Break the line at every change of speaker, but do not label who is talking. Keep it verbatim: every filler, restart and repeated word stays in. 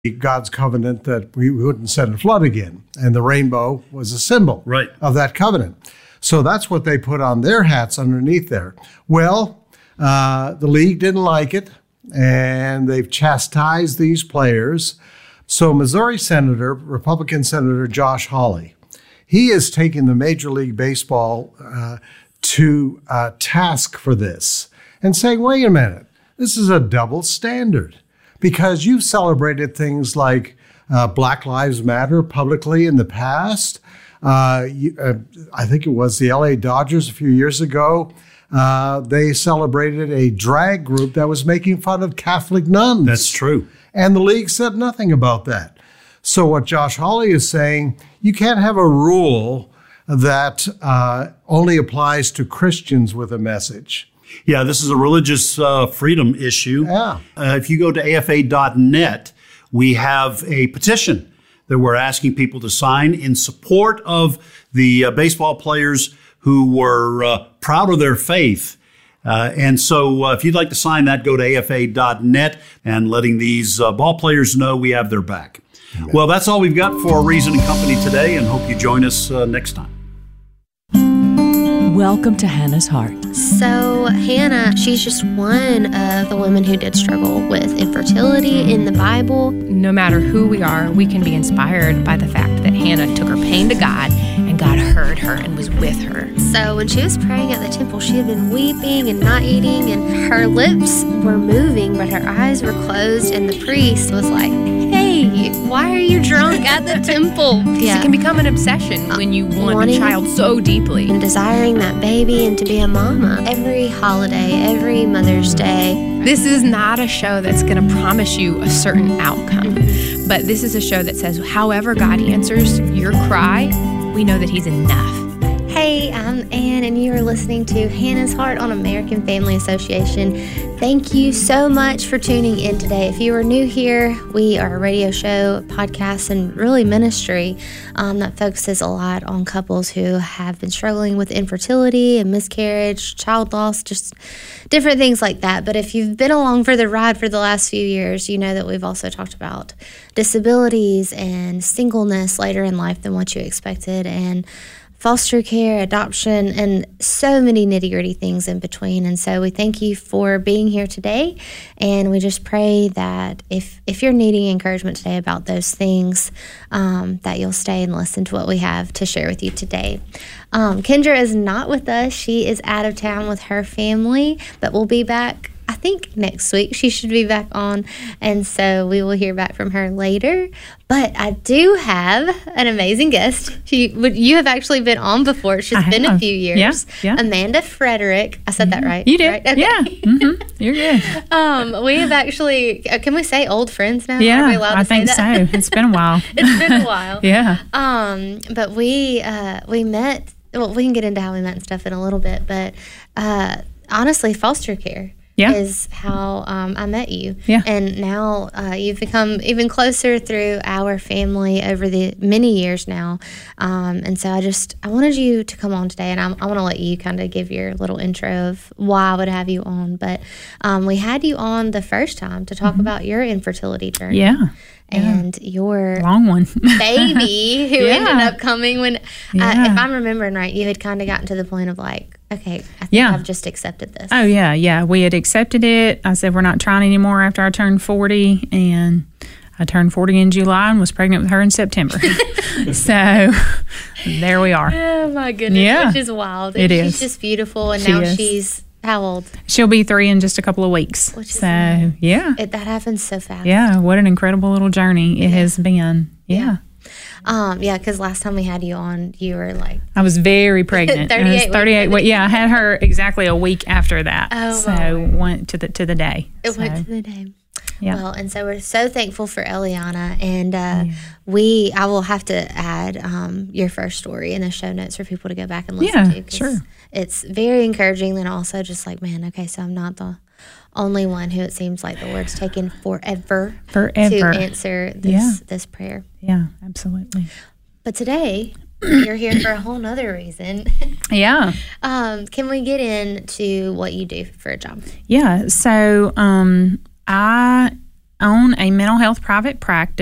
God's covenant that we wouldn't send a flood again. And the rainbow was a symbol
right.
of that covenant. So that's what they put on their hats underneath there. Well, uh, the league didn't like it, and they've chastised these players. So Missouri Senator, Republican Senator Josh Hawley, he is taking the Major League Baseball uh, to uh, task for this and saying, wait a minute, this is a double standard. Because you've celebrated things like uh, Black Lives Matter publicly in the past. Uh, you, uh, I think it was the L A Dodgers a few years ago. Uh, they celebrated a drag group that was making fun of Catholic nuns.
That's true.
And the league said nothing about that. So what Josh Hawley is saying, you can't have a rule that uh, only applies to Christians with a message.
Yeah, this is a religious uh, freedom issue.
Yeah.
Uh, if you go to A F A dot net, we have a petition that we're asking people to sign in support of the uh, baseball players who were uh, proud of their faith. Uh, and so uh, if you'd like to sign that, go to A F A dot net and letting these uh, ball players know we have their back. Amen. Well, that's all we've got for Reason and Company today, and hope you join us uh, next time.
Welcome to Hannah's Heart.
So Hannah, she's just one of the women who did struggle with infertility in the Bible.
No matter who we are, we can be inspired by the fact that Hannah took her pain to God, and God heard her and was with her.
So when she was praying at the temple, she had been weeping and not eating, and her lips were moving, but her eyes were closed, and the priest was like, hey, why are you drunk at the temple?
Yeah. It can become an obsession when you want Wanting a child so deeply.
And desiring that baby and to be a mama. Every holiday, every Mother's Day.
This is not a show that's going to promise you a certain outcome. Mm-hmm. But this is a show that says, however God answers your cry, we know that He's enough.
Hey, I'm Ann, and you are listening to Hannah's Heart on American Family Association. Thank you so much for tuning in today. If you are new here, we are a radio show, podcast, and really ministry um, that focuses a lot on couples who have been struggling with infertility and miscarriage, child loss, just different things like that. But if you've been along for the ride for the last few years, you know that we've also talked about disabilities and singleness later in life than what you expected, and foster care, adoption, and so many nitty-gritty things in between. And so we thank you for being here today, and we just pray that if if you're needing encouragement today about those things, um, that you'll stay and listen to what we have to share with you today. Um, Kendra is not with us. She is out of town with her family, but we'll be back, I think, next week. She should be back on, and so we will hear back from her later. But I do have an amazing guest. She, you have actually been on before. It's just I been have. a few years.
Yeah, yeah.
Amanda Frederick. I said mm-hmm. that right?
You did.
Right? Okay.
Yeah. Mm-hmm. You're good.
um, we have actually, uh, can we say old friends now?
Yeah,
Are we allowed to
I
say
think
that?
so. It's been a while.
It's been a while.
Yeah.
Um, but we uh, we met, well, we can get into how we met and stuff in a little bit, but uh, honestly, foster care.
Yeah.
is how um, I met you.
Yeah.
And now uh, you've become even closer through our family over the many years now. Um, and so I just, I wanted you to come on today, and I, I want to let you kind of give your little intro of why I would have you on. But um, we had you on the first time to talk mm-hmm. about your infertility journey.
Yeah.
And yeah. your
long one
baby who
yeah.
ended up coming when,
yeah.
uh, if I'm remembering right, you had kind of gotten to the point of like, okay, I think
yeah.
I've just accepted this.
Oh, yeah, yeah. We had accepted it. I said, we're not trying anymore after I turned forty, and I turned forty in July and was pregnant with her in September. So there we are.
Oh, my goodness,
yeah.
which is wild.
It
she's
is.
She's just beautiful, and
she
now
is.
she's how old?
She'll be three in just a couple of weeks.
Which is
so,
nice.
yeah.
It, that happens so fast.
Yeah, what an incredible little journey it yeah. has been. Yeah.
yeah. Um, yeah, because last time we had you on, you were like...
I was very pregnant.
thirty-eight
I was thirty-eight weeks. Yeah, I had her exactly a week after that.
Oh,
so
wow.
went to the to the day.
It
so.
went to the day.
Yeah.
Well, and so we're so thankful for Eliana, and uh,
yeah.
we, I will have to add um, your first story in the show notes for people to go back and listen
yeah,
to. Cause
sure.
It's very encouraging, and also just like, man, okay, so I'm not the only one who it seems like the Lord's taken forever,
forever.
to answer this
yeah.
this prayer.
Yeah, absolutely.
But today, you're here for a whole nother reason.
Yeah.
Um, can we get into what you do for a job?
Yeah. So um, I own a mental health private practice.